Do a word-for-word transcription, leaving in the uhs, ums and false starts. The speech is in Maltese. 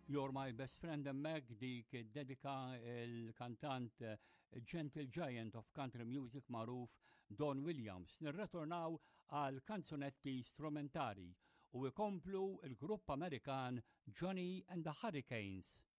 You're My Best Friend emmek dik dedika il-kantant eh, Gentle Giant of Country Music maruf Don Williams. Nirretornaw għal kanzunetti strumentari u ikomplu il-grupp Amerikan Johnny and the Hurricanes.